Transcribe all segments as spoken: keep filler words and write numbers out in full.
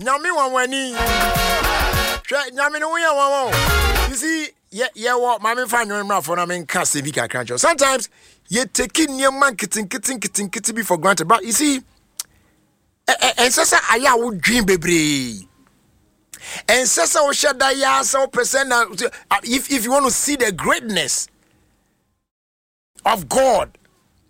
nyame wanwani hwe nyame no ya wanwo you see yeah yeah what my me find no for na me nka se bi kakra. Sometimes you take niam kitin kitin kitin kitin be for granted, but you see and sasa aya wo dream bebre and sasa wo shada ya so percent if if you want to see the greatness of God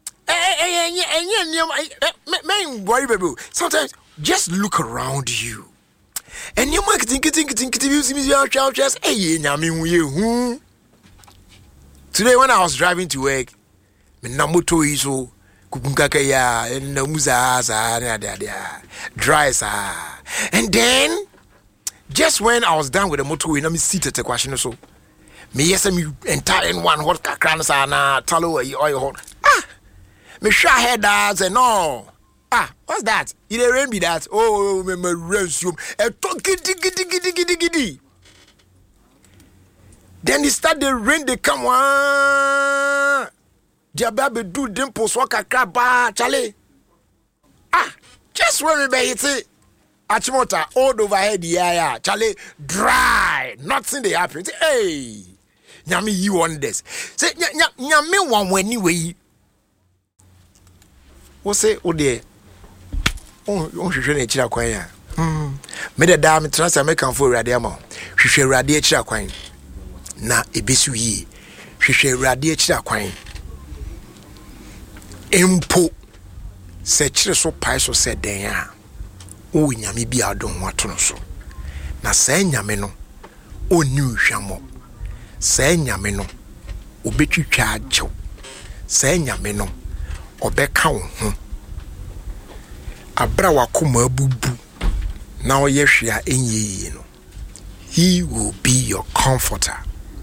sometimes just look around you and you marketing kitin kitin kitin you see me just hey nyame hu. Today when I was driving to work me na moto iso kukunkaka ya na muza za na dia dry sa and then just when I was done with the motorway na me seated the question so me yes me entire in one hot kakran sa na talo oil hot ah me sha head as no ah what's that it rain be that oh me me resume e to gidi gidi gidi gidi gidi then it start the rain they come one Jababe do dimples waka ba chale. Ah, just when we be it. Achimota all overhead yeah yeah chale dry. Nothing they happen. Hey, nyame you want this. Say nyame one when anyway. What say o there? Oh, oh, hwehwe na chira kwan ya. Hmm. Me the da me transfer me kan for rade ama. Hwehwe rade chira kwan. Na ebesu yi. Hwehwe rade chira kwan. Empo se chire so pai so se den a o nyame bi adon wato no so na se nyame no oni hwamo se nyame no obetwitwa agyew se nyame no obeka wo ho abra wakoma abubu na o yehwea enyeyi no he will be your comforter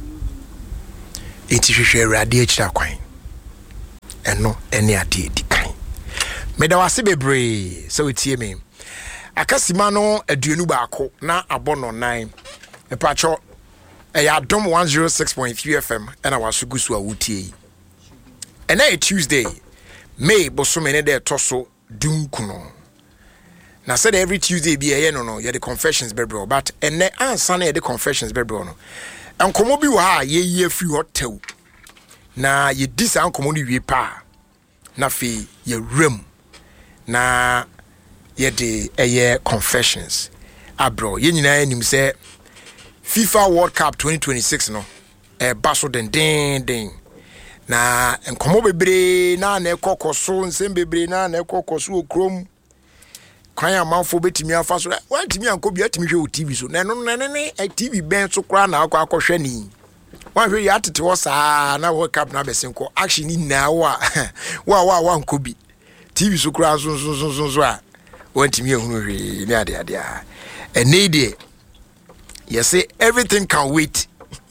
enti hwehwe rade akira kwan eno ene ade di kan meda wase bebre so etie me akasima no aduonu baako na abono nine epacho eya dom one oh six point three F M ena wasugusu awutie ena e Tuesday May bosome ne de toso dunkuno na said every Tuesday be eya no no ye the confessions bebre but ene ansa na ye the confessions bebre no enkomo bi wa ye ye free hotel na ye disa ankomo ni wie pa na fi ye rem na ye de eye confessions abro ye nyina anim say FIFA World Cup twenty twenty-six no e baso den den den na enkomo bebre na na ekokoso nsem bebre na na ekokoso okrom kwan amanfo betimi afa so wantimi anko bia timi hwe o T V so na no ne ne T V ben so kra na akọ akọhwe ni wan hwe ya tete wo saa na World Cup na besenko action ni na wa wa wa wa nko bi T V so kra so so so so a wantimi ehunu hwe ni ade ade a ene de you say everything can wait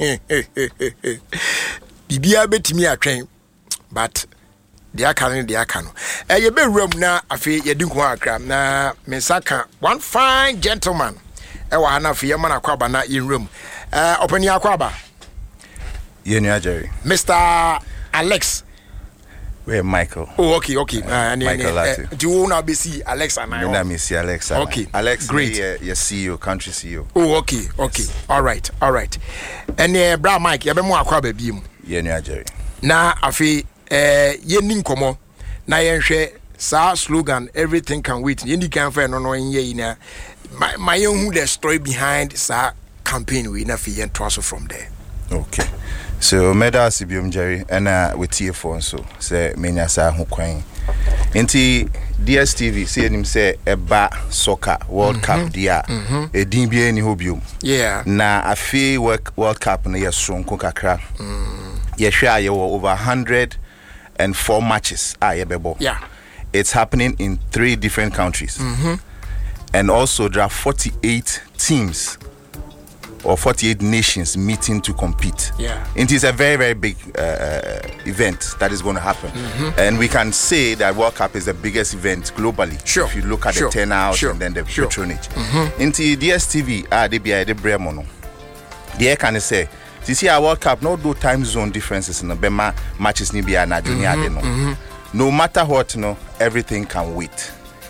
bibia betimi atwen but they are can they are can eh ye be room na afi ye di nko akra na me saka one fine gentleman e wa na afi ye mana kwaba na in room eh opani akwaba ye ni Jerry Mister Alex we Michael oh okay okay uh, Michael uh, do you now be see Alex and I na me see Alex okay Alex great ye, ye C E O country C E O oh okay okay yes. all right all right and uh, bra Mike ye be mo akwaba bi mu ye ni Jerry na afi eh ye ni nkomo na ye hwe sa slogan everything can wait ye ni kan fa no no ye na my my who the story behind sa campaign we na fi ye transfer from there. Okay, so meda sibium Jerry and uh with T F so say menya sa ho kwan enti D S T V say him say eba soccer World mm-hmm. Cup dia mm-hmm. e din bia ni hobium yeah na afi World Cup na ye sonko kakra mm. ye hwa ye over one hundred and four matches ah ye bebo yeah it's happening in three different countries mm-hmm. and also there are forty-eight teams or forty-eight nations meeting to compete. Yeah. It is a very, very big uh, event that is going to happen. Mm-hmm. And we can say that World Cup is the biggest event globally. Sure. If you look at sure. the turnout sure. and then the sure. patronage. Mm-hmm. Into D S T V, ah, they be a de bremono. The can say, this year World Cup, no do time zone differences in the matches ni be na junior. No matter what, no, everything can wait.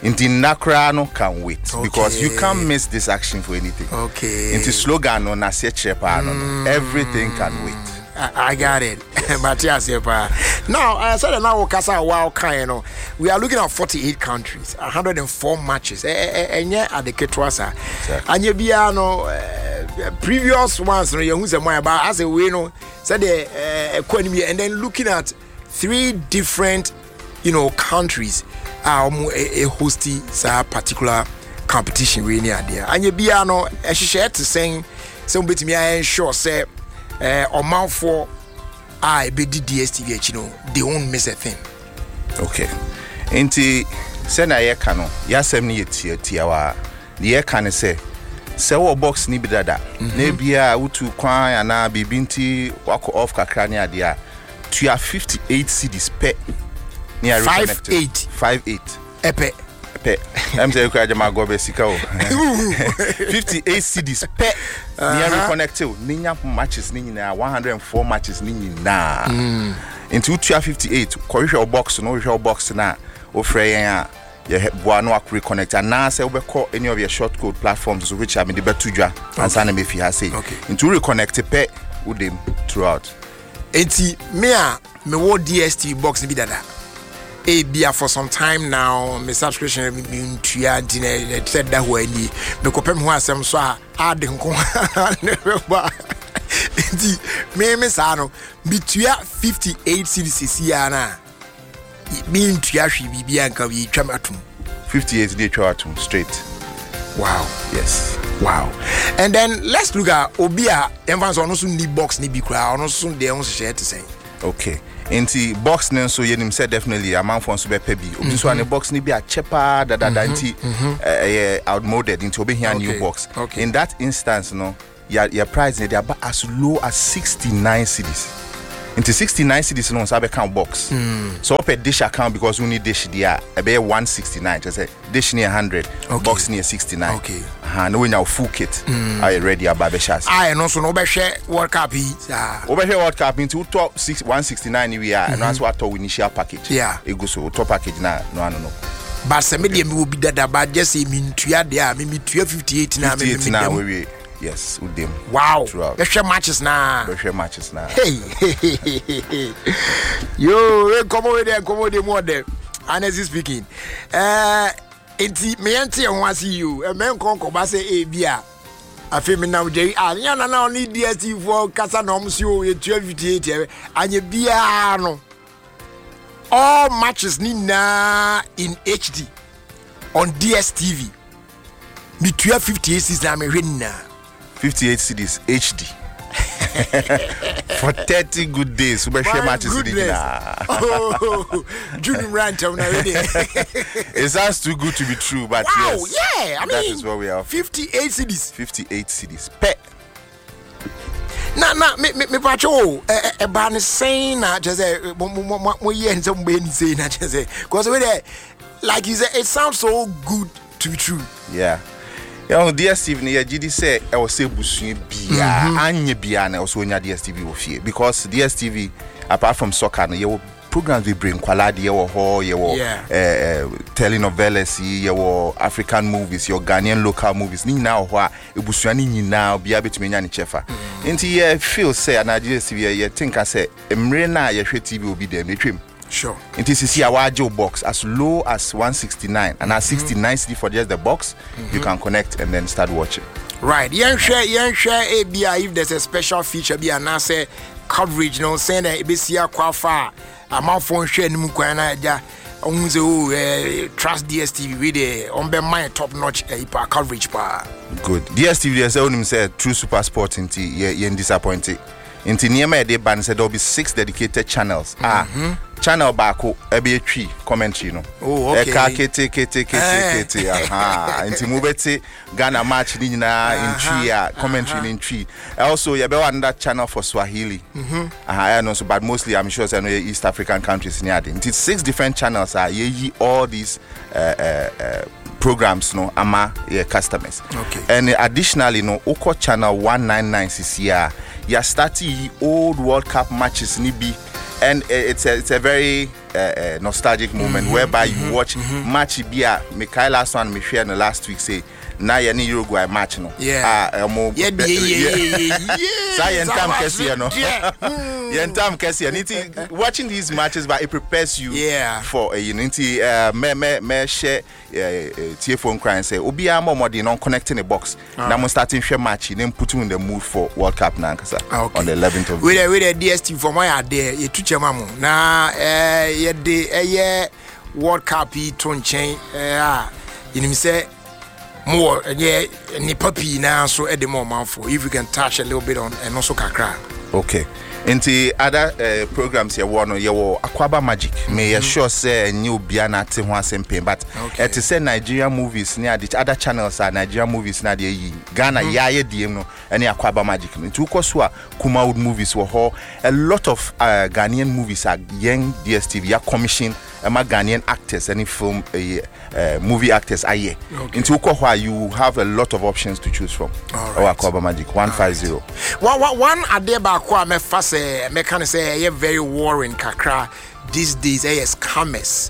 Inti nakra no can wait Okay. because you can't miss this action for anything. Okay. Inti slogan no na se chepa no everything can wait. I, I got it. Matthias Yepa. Now, I said now Kasa wow kind know. We are looking at forty-eight countries, one hundred four matches. And yeah, at the Ketwasa. And you be no previous ones no you who's about as a way no said the economy and then looking at three different you know countries um a hosting a particular competition we near there. And you be no a share to saying some bit me I ensure say uh or mouth for I be the D S T V you know they won't miss a thing. Okay. Inti sena ye kano yasem ni yetie tia wa ye kan say se wo box ni bidada na bia utu kwan ana bibinti wako off kakra ne ade a tua fifty-eight cedis per near fifty-eight fifty-eight epe pe I'm say kwa jama go be sika o fifty-eight cedis per near reconnected ninya matches ni nyina one hundred four matches ni nyina into tua fifty-eight ko hwe box no hwe box na o frɛ yen a ye boano ak reconnect and na say we call any of your short code platforms which I mean the betudwa ansa na me fi ha say into reconnect pe udem throughout enti me a me wo D S T V box bi dada e bia for some time now me subscription me ntua ntine said that ho ani me kopem ho asem so a ade nko never ba enti me me sa no bi tua fifty-eight cedis ya na me ntua hwe bibia nka bi twam atum fifty-eight dey twa atum straight. Wow. Yes. Wow. And then let's look at Obia emphasis on also need box ni bi kra on so dey on share to say. Okay. Inti box nen so yenim said definitely a man for so be pe bi. Obi so an box ni bi a cheaper da da da inti eh outmoded into obi here new box. Okay. In that instance no your your price they are as low as sixty-nine cedis. Into sixty-nine cedis no sabe count box. Mm. So per dish account because we need dish there be one sixty-nine just say dish near one hundred, okay. Box near sixty-nine. Okay. Uh, no we now full kit. Mm. Are you ready about the chassis? I no so no be share World Cup yi. Over here World Cup into top six one sixty-nine we are and that's what our initial package. Yeah. It goes so top package now no no no. But some media me will be that but just say me ntua there me me tua fifty-eight na me me now we yes, with them. Wow. Let's share matches now. Let's share matches now. Hey. Yo, come over there, come over there more there. Honestly speaking. Uh enti me ante ho ase you. E me nkonko ba say e bia. Afi me now Jerry. Ah, nya na na only D S T V for kasa na omsi o ye tua fifty-eight. Anye bia no. All matches ni na in H D on D S T V. Me tua fifty-eight season na me hwe na. fifty-eight cedis H D for thirty good days. We share matches in the oh, Junior Ranch on already. It sounds too good to be true, but wow, yes, yeah, I mean, that is what we are. fifty-eight cedis. fifty-eight cedis. Pe. Na na me me me pacho e ba ne saying na just say mo mo mo ye nse mo be ni say na just say because we there like you say it sounds so good to be true. Yeah. Yeah, D S T V ne G D say e was say busu bia anye bia na also nya D S T V wo fie because D S T V apart from soccer no ye programs we bring kwalade ye wo ho ye wo eh telenovelas ye wo African movies your Ghanaian local movies ni na ho a ebusua ni nyina bia betumi nya ne chefa nti ye feel say na D S T V ye think say emre na ye hwe T V obi dem ne twem. Sure. It is see our Joe box as low as one sixty-nine and at sixty-nine cedis for just the box. Mm-hmm. You can connect and then start watching. Right. Yen share yen share A B I if there's a special feature be and say coverage no saying that be see kwa far amount phone share ni mukwa na ja onze o trust D S T V with the on be my top notch uh, coverage pa. Good. D S T V they own him say true super sport into ye yen disappointed. Into near the ban said there'll be six dedicated channels. Mm-hmm. Ah, channel bako ebe three commentary no. Oh, okay. Eka kete kete kete kete. Aha. Into mubeti Ghana match ni na in three ya commentary in three. Also, you be one that channel for Swahili. Mm-hmm. Aha, I know so, but mostly I'm sure I know East African countries near it. It's six different channels. Ah, ye all these uh, uh, uh, programs no ama yeah, customers. Okay. And additionally no Oko channel one ninety-nine C C R. You are starting old World Cup matches nibi and it's a, it's a very uh, uh, nostalgic moment mm-hmm, whereby mm-hmm, you watch mm-hmm. match bia Mikhail last one me share no last week say na ye ni Uruguay match no yeah ah emo yeah yeah yeah yeah sa yen tam kese no yen tam kese niti watching these matches but it prepares you yeah. for a uh, niti uh, me me me share tie phone cry and say obi am omodi non connecting the box uh, na mo starting share match then put you in the mood for World Cup na nkasa okay. on the eleventh of with the, with the D S T V for my there you tuche mamu na eh ye de eh World Cup yi to nchen eh ah you know me say more yeah ni papi na so e de more manfo if you can touch a little bit on and also kakra okay into other uh, programs here one you Akwaba Magic mm-hmm. may sure say new biana te ho asempin but okay. it is say Nigerian movies near the other channels are Nigerian movies na de yi Ghana mm-hmm. ya ye dem no any Akwaba Magic into koso Kumawood movies were ho a lot of uh, Ghanaian movies are young D S T V ya commission Ama Ghanaian actors, any film, uh, uh, movie actors are here. Okay. In Tukohwa, you have a lot of options to choose from. All right. Akwaba Magic one five zero. One one one adeba kwa me fase me can say ye very warring kakra these days. Eh, scammers.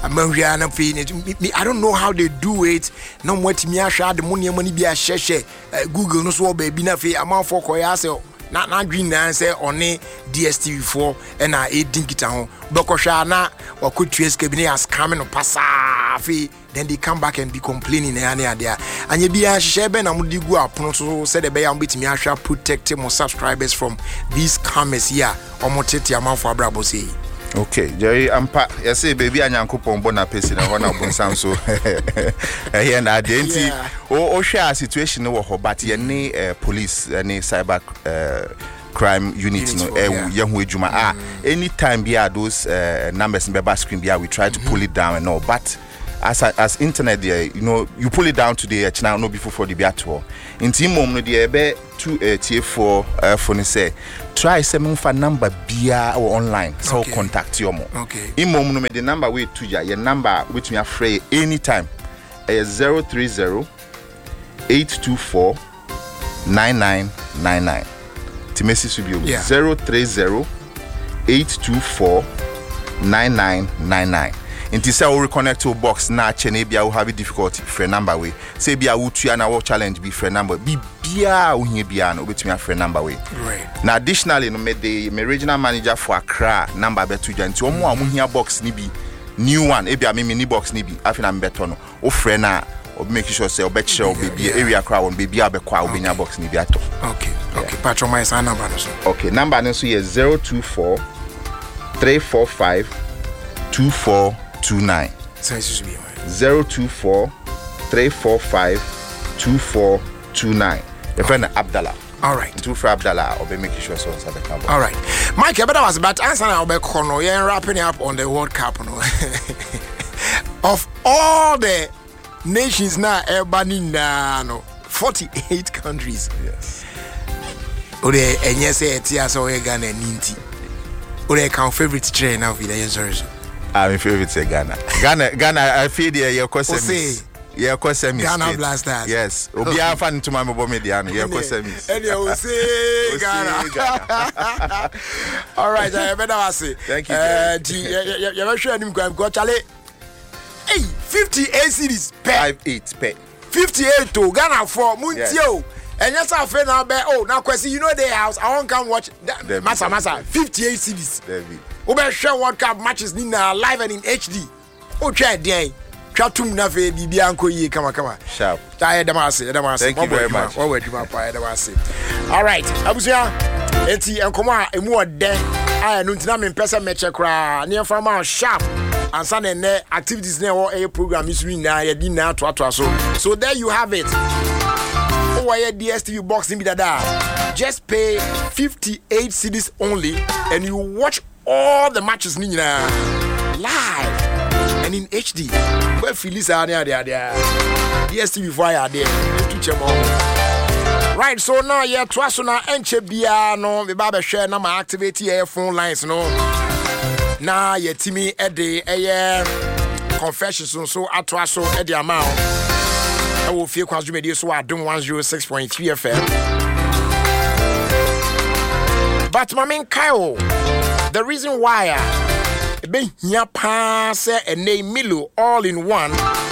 I don't know how they do it. No what me asha the money money be a share Google no so baby na fe amount for koya say. Na na green na say on D S T V four and na e dinkita ho dokosha na wakotue skabini as coming no passa fi then they come back and be complaining na na there anye bia hye be na mudi gu apono so say the be am betimi ahwa protect more subscribers from these scammers here omotete amanfo abrabo say. Okay, Jerry Ampa, you say baby anyankopon bona pesi na ho na bonsam so here na identity o o share situation no ho but ye ne police ne cyber uh, crime unit no eh ye ho adwuma ah anytime bia those uh, numbers in the screen bia we try to mm-hmm. pull it down and all but as as internet there you know you pull it down today channel no before for the biato inti mom no there be two T four uh, phone say try seven for number bia or online so okay. contact you mo okay in mom no me the number we to ya your number which me afraid anytime uh, zero three zero eight two four nine nine nine nine Timesi Subio yeah. zero three zero eight two four nine nine nine nine. Inti say we reconnect to box na chene bia we have difficulty friend number way say bia we tua na we challenge be friend number be bia we here bia no betumi friend number way right now additionally no me the me regional manager for Accra number be to nti omo amu here box ni bi new one e bia me mini box ni bi afina me beto no o friend na or make sure say obe share obe area crowd on baby abekwa obenya box ni bi ato okay okay patron my sign number no so okay number no so is zero two four three four five two four two nine zero two four three four five two four two nine. Your friend Abdallah. All right. Two for Abdallah. I'll be making sure so on the camera. All right, Mike. I better was about answering our back corner. You're wrapping up on the World Cup. No? Of all the nations now, everybody now, no, forty-eight countries. Yes. Ode enye say etia so we Ghana ninety. Ode count favorite train now for the sorry. I'm favorite say Ghana. Ghana, Ghana. I feel there. Your question. Yeah, question Ghana Blasters. Yes. Obi a fan to my mobile media. Yeah, question is. And you will say Ghana. All right, I better say. Thank you. Uh, you you you sure him go Charlie. Hey, fifty-eight cities per. Five eight per. fifty-eight to Ghana for Muntio. And yes, our friend now be oh now question you know their house. I won't come watch Massa Massa. fifty-eight cities. David. Ube share World Cup matches Nina live and in H D. Oh, try there. Chatum na fe bibia anko yi kama kama. Sharp. Thank you very much. All right. Abusia enti enkomo a emu ode aya no ntina me pesa meche kra ne fama sharp ansa na ne activities na wo e program isu na ye di na to ato so. So there you have it. Oh why D S T V box in bidada. Just pay fifty-eight cedis only and you watch all the matches ni live and in H D. Where Phyllis are there, there, there. D S T V fire there. To check right, so now yeah, trust na enche bia no, the barber share na my activate your phone lines no. Now yeah, Timmy Eddie, eh, confessions so atwa so Eddie amount. I will feel quite media so I don't one zero six point three F M. But my main Kyle, the reason why. ebe hia pa se ene Milo all in one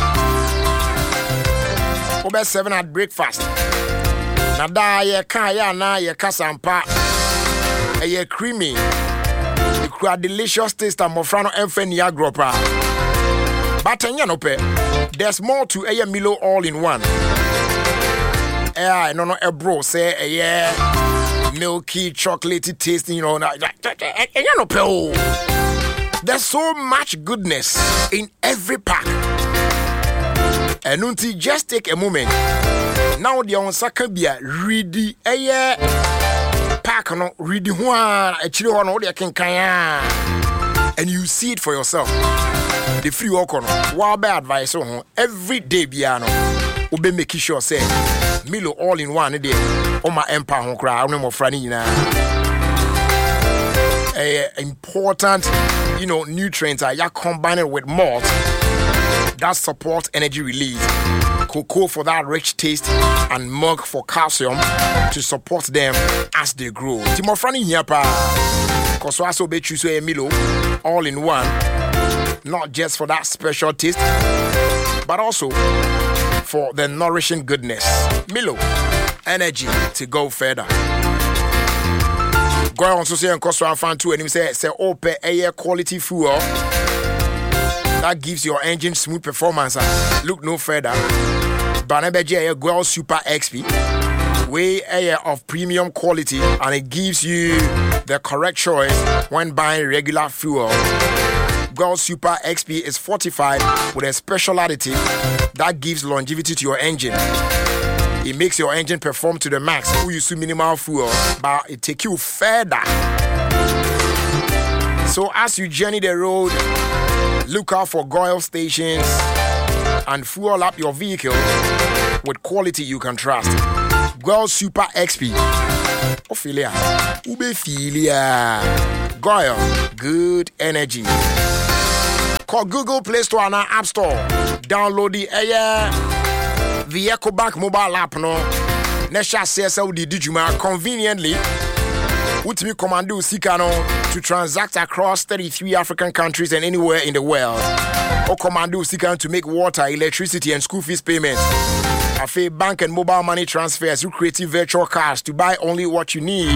obe seven at breakfast na da ye ka ya na ye kasampa eye creamy a delicious taste and mofrano enfeni agropa but enya no pe there's more to eye Milo all in one eh no no ebro say eye milky chocolatey taste, you know, enya no pe oh. There's so much goodness in every pack. And until just take a moment. Now the on sakabia ready eye pack no ready one actually one all the can and you see it for yourself. The free walk on while bad advice on every day piano will be making sure say Milo all in one day on my empire on cry no more franny na important, you know, nutrients are ya combined with malt that support energy release, cocoa for that rich taste, and milk for calcium to support them as they grow. Timofrani hiapa, cause I so be choose a Milo all in one, not just for that special taste, but also for the nourishing goodness. Milo, energy to go further. Go on to say and cause I found too, and him say say ope air quality fuel that gives your engine smooth performance. Look no further. Banabeje Guel Super X P, way air of premium quality, and it gives you the correct choice when buying regular fuel. Guel Super X P is fortified with a special additive that gives longevity to your engine. It makes your engine perform to the max. Who use minimal fuel, but it takes you further. So as you journey the road, look out for Goil stations and fuel up your vehicle with quality you can trust. Goil Super X P. Ophelia. Ubephilia. Goil. Good energy. Call Google Play Store and App Store. Download the air. The EcoBank mobile app no. Nesha C S L D Dijuma conveniently. Utimi Commando Sikano to transact across thirty-three African countries and anywhere in the world. Or Commando Sikano to make water, electricity, and school fees payments. Afe bank and mobile money transfers through creative virtual cards to buy only what you need.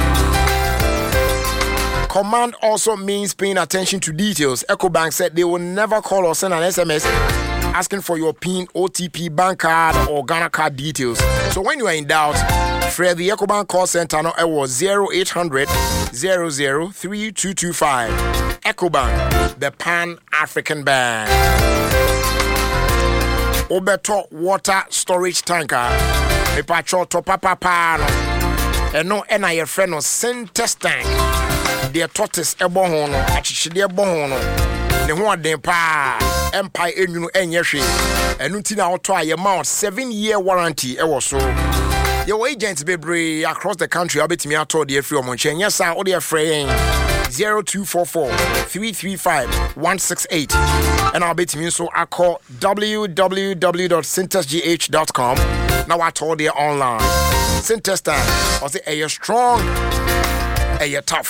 Command also means paying attention to details. EcoBank said they will never call or send an S M S asking for your PIN, O T P, bank card, or Ghana card details. So when you are in doubt, Fred the EcoBank call center no it was zero eight hundred, zero zero three two two five. EcoBank, the Pan-African Bank. Obeto water storage tanker. Epacho to papa pano. And no ena your friend no Syntex tank. Their tortoise ebohono, achichide ebohono. Ne ho aden pa empire enunu enye hwe. Enu ti na auto aye mount seven year warranty e wo so. Your agents bebre across the country abetimi ato de free omonche. Yes sir, o de free zero two four four, three three five, one six eight. And I'll bet me so I call w w w dot syntex g h dot com. Now I told you online. Syntex time. I say, are you strong? Are you tough?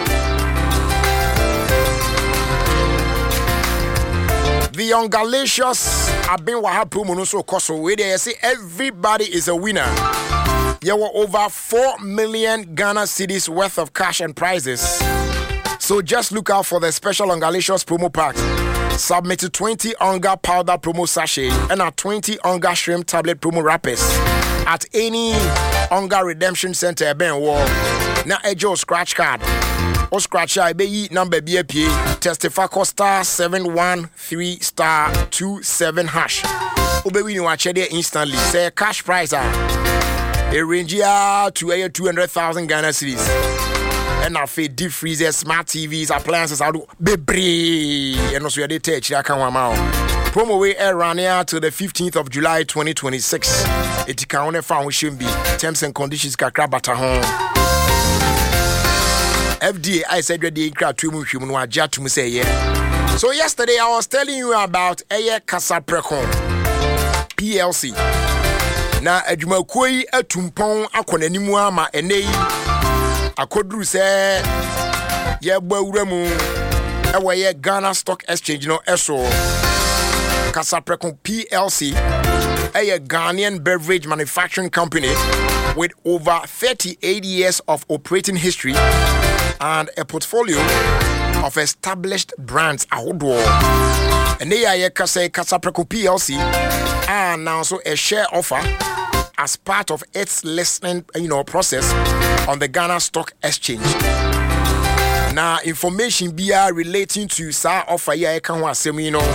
The young Galatians have been wahapu munuso koso where they say everybody is a winner. There were over four million Ghana cedis worth of cash and prizes. So just look out for the special Ongalicious promo pack. Submit to twenty Onga powder promo sachet and a twenty Onga shrimp tablet promo wrappers at any Onga redemption center Ben Wall. Now Ejo scratch card. O scratch I be number B A P testify star seven one three star two seven hash. Obe we watch there instantly. Say cash prize ah. A range to a two hundred thousand Ghana cedis. And now for deep freezers, smart T Vs, appliances, I do baby. And also your touch I can't want promo way air run here to the fifteenth of July twenty twenty-six. It can only found shouldn't be terms and conditions kakra bata home. F D A I said ready crowd to move no aja to say yeah. So yesterday I was telling you about Aye Casa Precon P L C. Na adwumakoi atumpon akonanimu ama enei akodru se ye bawura mu ɛwɔ yɛ Ghana Stock Exchange no ɛso Kasapreko P L C, a Ghanaian beverage manufacturing company with over thirty-eight years of operating history and a portfolio of established brands ahodoɔ. And they are Kasapreko P L C and now so a share offer as part of its listing, you know, process on the Ghana Stock Exchange. Now, information be relating to sa offer ya can was you know.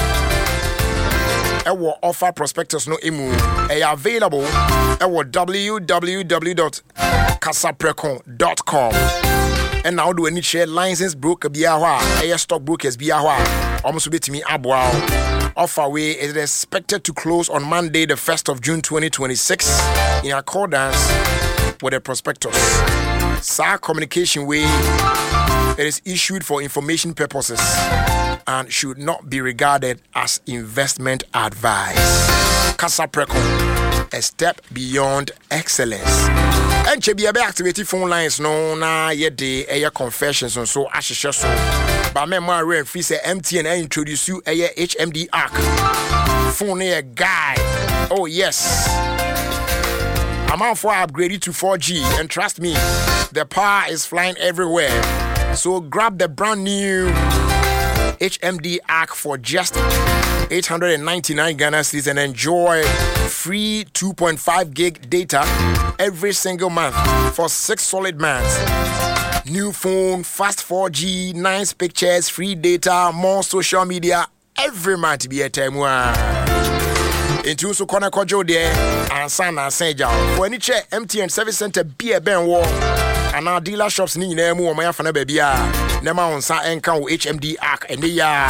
Our offer prospectus no emu are available at w w w dot kasapreko dot com. And now do any share license broker be a stock brokers be a almost bit me abwao. Offer way is expected to close on Monday, the first of June twenty twenty-six, in accordance with the prospectus. S A R communication way it is issued for information purposes and should not be regarded as investment advice. Kasapreko, a step beyond excellence. And Chebi be activated phone lines no na yede air confessions and so ashisha so. But me ma rare free say M T N I introduce you a H M D arc. Phone a guy. Oh yes. I'm out for upgraded to four G and trust me, the power is flying everywhere. So grab the brand new H M D arc for just eight hundred ninety-nine Ghana cedis and enjoy free two point five gig data every single month for six solid months. New phone, fast four G, nice pictures, free data, more social media every month. Be a time into so corner kojo there and sana senja for any chair M T N service center be a ben war and our dealer shops ni na mu o my afana baby a na ma on sa enka wo H M D arc and ya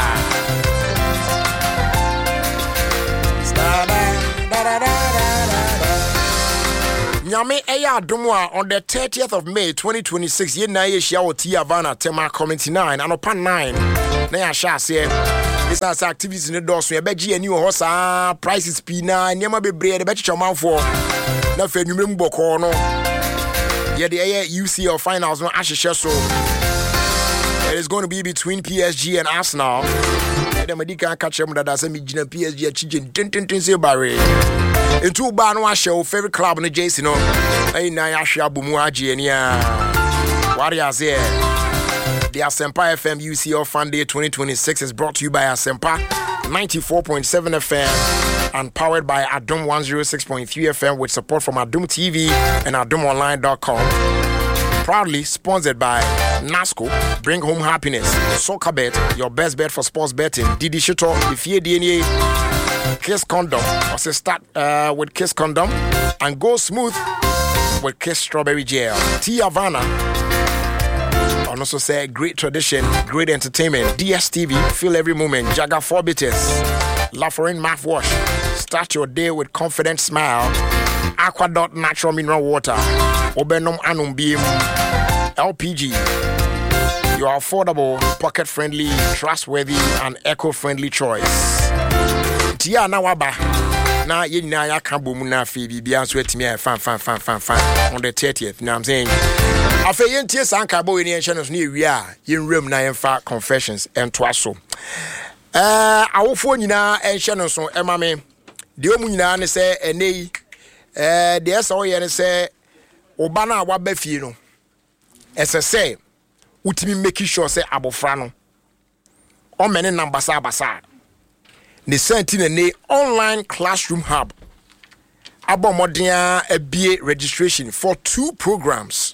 Nyame eya adomo a on the thirtieth of May twenty twenty-six ye na ye hia wo Tia Havana Tema Community nine anopa nine na ya sha ase this as activities in the door so ye beji ani wo sa prices pi na niam bebre de bechicho manfo na fa nwumrem boko no ye de ye U C L finals no ahihye so it is going to be between P S G and Arsenal. The medical catch them that say me gina P S G achijin tin tin tin say bare into ba no ahye favorite club no J C no ai na ya hwe abomu agye ani a Warriors here. The Asempa F M U C L Fan Day twenty twenty-six is brought to you by Asempa ninety-four point seven F M and powered by Adom one oh six point three F M with support from Adom T V and adom online dot com. Proudly sponsored by NASCO, bring home happiness. Soccer bet, your best bet for sports betting. Didi Shito, if you D N A, Kiss Condom. Also start uh, with Kiss Condom and go smooth with Kiss Strawberry Gel. Tia Havana. And also say great tradition, great entertainment. D S T V, feel every moment. Jaga four bitters. Laforin mouthwash. Start your day with confident smile. Aquadot natural mineral water. Obenom Anum Beam. L P G. Your affordable, pocket-friendly, trustworthy, and eco-friendly choice. Tia na waba. Na ye na ya kambo mu na fi bibia so atimi a fan fan fan fan fan on the thirtieth. You know what I'm saying? Afa yentie sanka bo eni enche no so na ewi a yenwram na yenfa confessions ento aso. Eh awofo nyina enche no so ema me. De omu nyina ne se enei eh de esa oye ne se oba na waba fie no. Ese se utimi make sure say abofra no o mene number sa basa ne sentinel ne online classroom hub abomodia abie registration for two programs.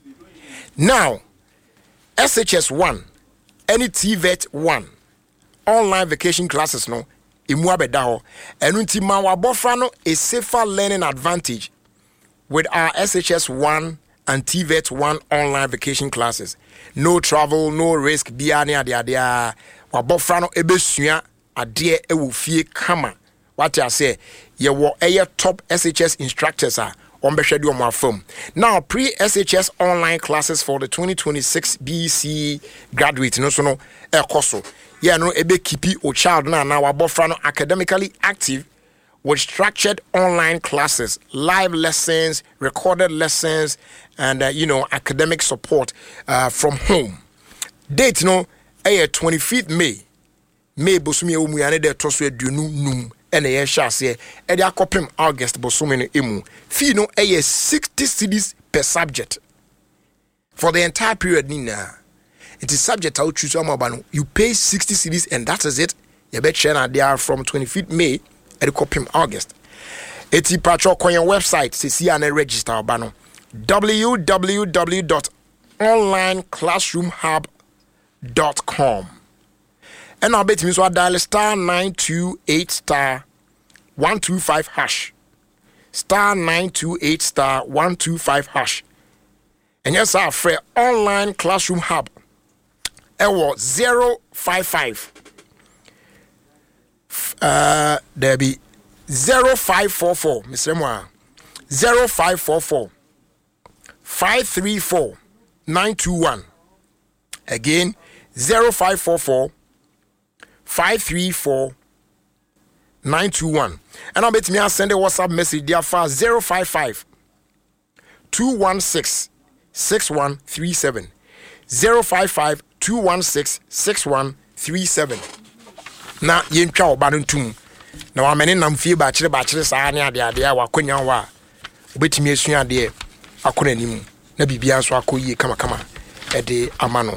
Now S H S one any T V E T one online vacation classes no emu abeda ho enu nti ma wabofra no a safer learning advantage with our S H S one and T V E T one online vacation classes. No travel, no risk, biane ade ade a wabofra no ebesua ade e wo fie kama. What I say, ye wo eye top S H S instructors are on be schedule my firm. Now pre-S H S online classes for the twenty twenty-six B C graduate no so no e koso. Ye no ebe kipi o child na na wabofra no academically active with structured online classes, live lessons, recorded lessons, and uh, you know academic support uh, from home. Date no ɛyɛ twenty-fifth May May bosome emu ya ne de toso aduonu num ene ye hye ase e de akopem August bosome no emu fee no ɛyɛ sixty cedis per subject for the entire period ni na it is subject how choose am no you pay sixty cedis and that is it you bet share na there from twenty-fifth May e de kopem August eti patro kon your website se si an register oba no w w w dot online classroom hub dot com. And I'll bet me so I dial star nine two eight star one two five hash. Star nine two eight star one two five hash. And yes, our free online classroom hub. It was zero five five. Uh, there be zero five four four, Mister Moa. Zero five four four five three four nine two one. Again, zero five four four five three four nine two one. And I'll bet me I send a WhatsApp message there for zero five five two one six six one three seven. zero five five two one six six one three seven. Na yentwa obanuntum. Na wa mene nam fie ba kire ba kire saa ne ade ade a wakonya wa. Obetimi asua ade akona nim. Na bibia so akoyie kama kama. E de amano.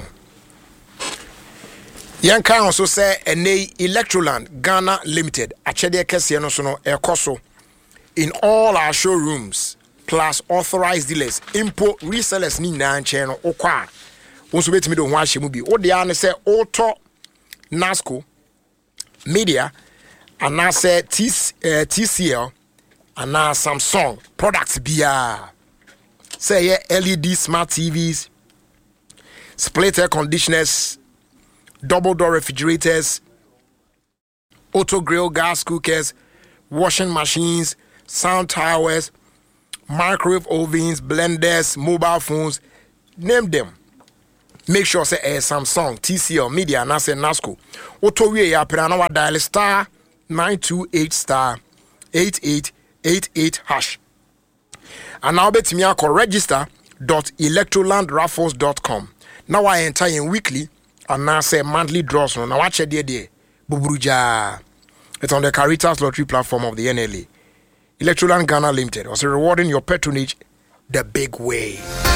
Yanka also say ene Electroland Ghana Limited achede kese no so no ekoso in all our showrooms plus authorized dealers import resellers ni na nche no okwa wonso betimi do ho ahye mu bi wo de an say auto Nasco Media and say T C L and now Samsung products bia say L E D smart T Vs, split air conditioners, double door refrigerators, auto grill gas cookers, washing machines, sound towers, microwave ovens, blenders, mobile phones, name them. Make sure say eh, Samsung, T C L, Media, and I say Nasco. Auto we ya pera wa dial star nine two eight star eight eight eight eight hash. And now bet me I call register dot electroland raffles dot com. Now I enter in weekly and now say monthly draws. Now watch it there. Buburuja. It's on the Caritas lottery platform of the N L A. Electroland Ghana Limited. Also rewarding your patronage the big way.